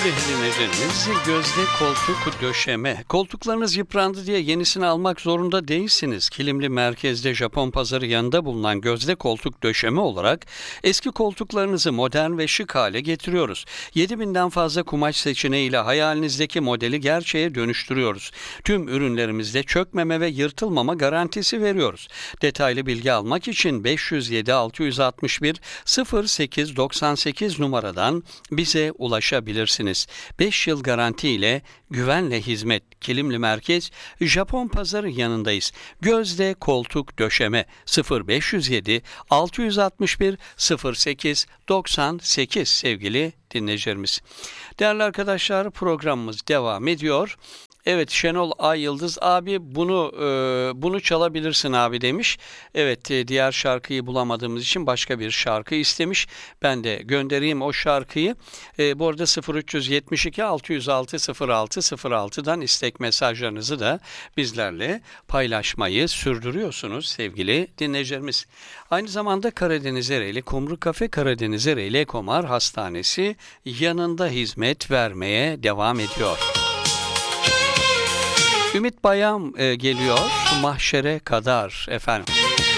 Sevgili dinleyicilerimiz, gözde koltuk döşeme. Koltuklarınız yıprandı diye yenisini almak zorunda değilsiniz. Kilimli Merkez'de Japon pazarı yanında bulunan gözde koltuk döşeme olarak eski koltuklarınızı modern ve şık hale getiriyoruz. 7000'den fazla kumaş seçeneğiyle hayalinizdeki modeli gerçeğe dönüştürüyoruz. Tüm ürünlerimizde çökmeme ve yırtılmama garantisi veriyoruz. Detaylı bilgi almak için 507 661 0898 numaradan bize ulaşabilirsiniz. 5 yıl garanti ile güvenle hizmet. Kilimli Merkez, Japon pazarı yanındayız. Gözde koltuk döşeme 0507 661 0898 sevgili dinleyicilerimiz. Değerli arkadaşlar, programımız devam ediyor. Evet, Şenol Ay Yıldız abi bunu çalabilirsin abi demiş. Evet, diğer şarkıyı bulamadığımız için başka bir şarkı istemiş. Ben de göndereyim o şarkıyı. Bu arada 0372 606 0606'dan istek mesajlarınızı da bizlerle paylaşmayı sürdürüyorsunuz sevgili dinleyicilerimiz. Aynı zamanda Karadeniz Ereğli Kumru Kafe Karadeniz Ereğli Ekomar Hastanesi yanında hizmet vermeye devam ediyor. Ümit Bayam geliyor mahşere kadar efendim.